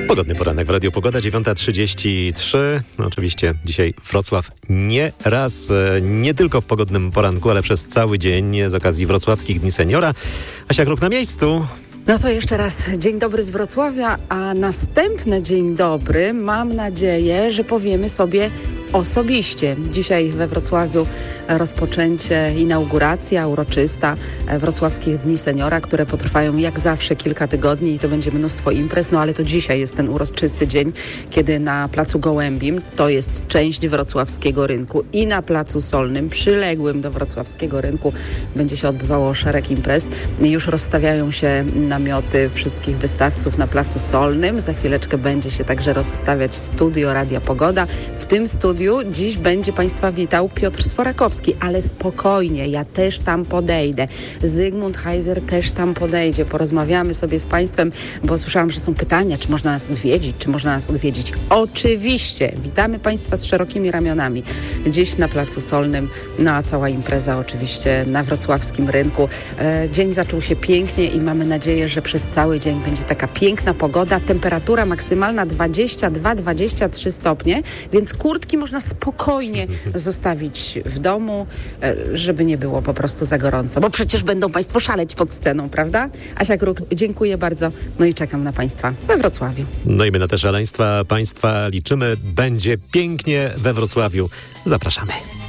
Pogodny poranek w Radiu Pogoda, 9:33. No, oczywiście dzisiaj Wrocław nie tylko w pogodnym poranku, ale przez cały dzień z okazji Wrocławskich Dni Seniora. Asia Kruk na miejscu. No to jeszcze raz dzień dobry z Wrocławia, a następny dzień dobry mam nadzieję, że powiemy sobie osobiście. Dzisiaj we Wrocławiu rozpoczęcie, inauguracja uroczysta Wrocławskich Dni Seniora, które potrwają jak zawsze kilka tygodni i to będzie mnóstwo imprez, no ale to dzisiaj jest ten uroczysty dzień, kiedy na Placu Gołębim, to jest część wrocławskiego rynku, i na Placu Solnym, przyległym do wrocławskiego rynku, będzie się odbywało szereg imprez. Już rozstawiają się namioty wszystkich wystawców na Placu Solnym. Za chwileczkę będzie się także rozstawiać studio Radia Pogoda. W tym studiu dziś będzie Państwa witał Piotr Sforakowski, ale spokojnie, ja też tam podejdę. Zygmunt Heiser też tam podejdzie. Porozmawiamy sobie z Państwem, bo słyszałam, że są pytania, czy można nas odwiedzić. Oczywiście, witamy Państwa z szerokimi ramionami. Dziś na Placu Solnym, no a cała impreza oczywiście na wrocławskim rynku. Dzień zaczął się pięknie i mamy nadzieję, że przez cały dzień będzie taka piękna pogoda. Temperatura maksymalna 22-23 stopnie, więc kurtki można spokojnie zostawić w domu, żeby nie było po prostu za gorąco, bo przecież będą Państwo szaleć pod sceną, prawda? Asia Kruk, dziękuję bardzo, no i czekam na Państwa we Wrocławiu. No i my na te szaleństwa Państwa liczymy. Będzie pięknie we Wrocławiu. Zapraszamy.